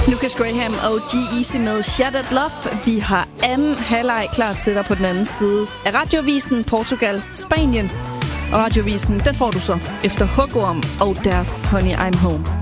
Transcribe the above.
Lucas Graham og G-Eazy med Shattered Love. Vi har anden halvleg klar til dig på den anden side af Radioavisen, Portugal, Spanien. Og Radioavisen, den får du så efter Hugorm og deres Honey I'm Home.